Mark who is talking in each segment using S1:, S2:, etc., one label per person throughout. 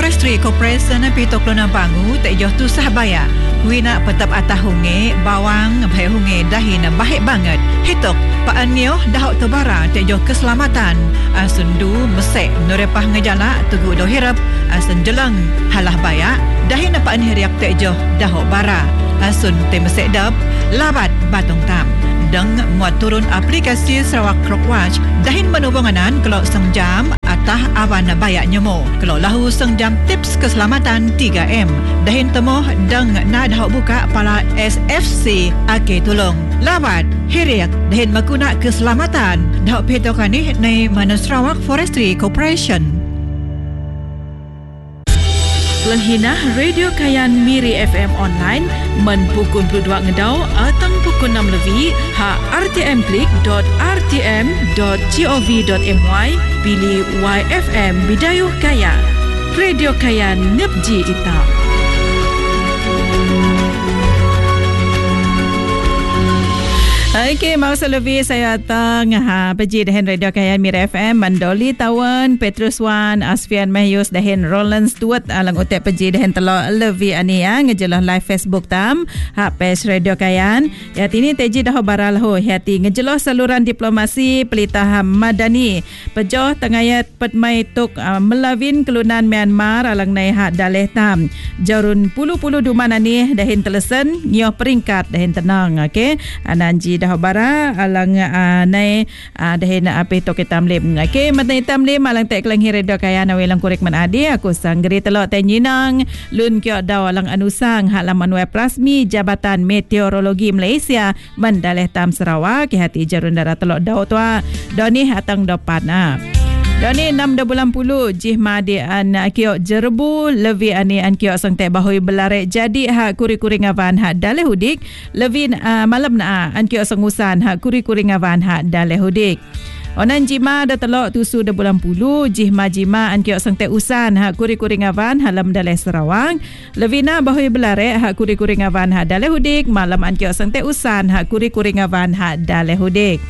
S1: Forestry Corporation pitok lona bangu tak joh tu sah baya. Wina petap atah hunge bawang bahai hunge dahin bahai banget. Hitok paan ngioh dahok tebara tak joh keselamatan. Asundu mesek nurepah ngejala tugu do hirap asun jelang halah baya dahin paan hiriak tak joh dahok bara. Asun te mesek dap labat batong tam. Deng muat turun aplikasi Sarawak Clockwatch dahin menubunganan kelok sengjam atah awan bayak nyemo. Kelok lahu sengjam tips keselamatan 3M. Dahin temoh deng na dahok buka pala SFC ake tolong. Labat hiriak dahin makuna keselamatan dahok petokan ni mana Sarawak Forestry Corporation. Lenghina Radio Kayan Miri FM online men pukul 22 ngedau atang pukul 6 lebih ha rtm.rtm.gov.my pilih YFM Bidayuh Kaya Radio Kayan Nepji Ita. Okey, masa lebih saya datang peji dahin Radio Kayan Mira FM Mandoli Tawan Petrus Wan Asfian Mahyus dahin Roland Stewart alang utek peji dahin telok lebih ani ya ngejelah live Facebook tam page Radio Kayan ya tini teji dah baral ho hati ngejelah saluran diplomasi pelitah madani pejoh tengayat petmai tuk melawin kelunan Myanmar alang nai hak daleh tam jarun pulu-pulu duman ani dahin telesen nyoh peringkat dahin tenang okey ananji dah bara alang nai dahin ape to ketamlim okey matai tamlim alang tek kelang Radio Kayan awelang korek man adi aku sanggeri telok tenyinang lun kyo daw alang anusang halaman web rasmi Jabatan Meteorologi Malaysia mandaleh tam Sarawak ke hati jarun darat telok daw tua doni hatang depan Doni 6.10 jih madi an kiok jerbu levi ani an kiok sang teh bahui belarek jadi hak kuri-kuri ngavan hak daleh hudik levi malam na an kiok sang usan hak kuri-kuri ngavan hak daleh hudik onan jima da telok tusu 10 jih majima an kiok sang teh usan hak kuri-kuri ngavan halam daleh Sarawak levina bahui belarek hak kuri-kuri ngavan hak daleh hudik malam an kiok sang teh usan hak kuri-kuri ngavan hak daleh hudik.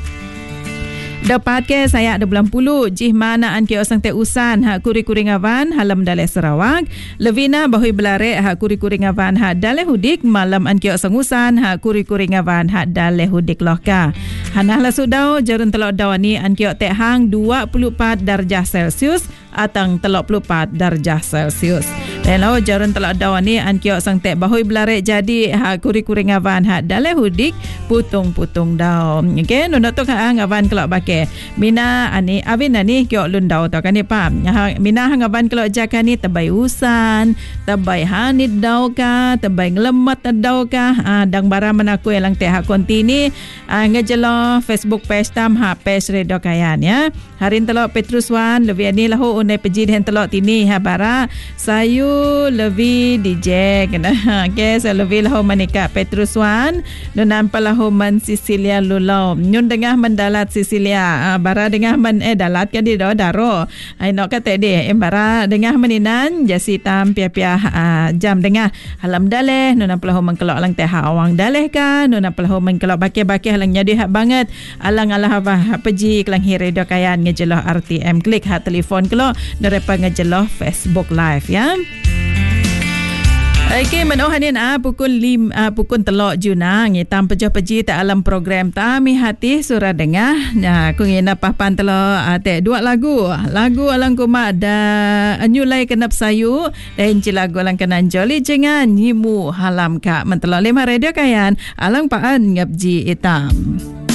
S1: Dapat ke saya 20 jih mana an kiok sang teh usan hak kuri-kuri ngavan halam daleh Sarawak levina bahui belarek hak kuri-kuri ngavan hak daleh hudik malam an kiok sang usan hak kuri-kuri ngavan hak daleh hudik lohka hanah la sudau jarun telok dawani an kiok teh hang 24 darjah Celsius atang 34 darjah Celsius Hello, jarun telok dawani an kiok sang teh bahui belarek jadi hak kuri-kuri ngavan hak daleh hudik putung-putung daw. Okey, nundok tu ngavan kelok bake. Mina ani avin ani kiok lun daw tu kan ni pam. Mina ngavan kelok jaka ni tebai usan, tebai hanit daw ka, tebai ngelemat daw ka. Dang bara menaku elang teh hak konti ni ngejelo Facebook page tam hak page Radio Kayan ya. Harin telok Petrus Wan lebih ani lahu unai peji den telok tini ha bara sayu lebih DJ kena okey saya lebih lahu manika Petrus Wan nun nampal lahu man Sicilia lulau nyun dengah mendalat Sicilia bara dengah men dalat kan di daro ai nok kate de bara dengah meninan jasi tam pia-pia jam dengah halam daleh nun nampal lahu mengkelok lang teh awang daleh ka nun nampal lahu mengkelok baki-baki halang nyadi hak banget alang alah peji kelang Radio Kayan ngejeloh RTM klik hak telefon kelok derepa ngejeloh Facebook live ya. Okey, menohanin pukul 3 Juna ngitam pejoh-peji tak alam program tami hati surah dengar. Nah, aku ngina papan telo te dua lagu alang kuma da nyulai kenap sayu dan cilagu alang kenan joli jengan nyimu halam ka mentelo 5 Radio Kayan alang paan ngabji hitam.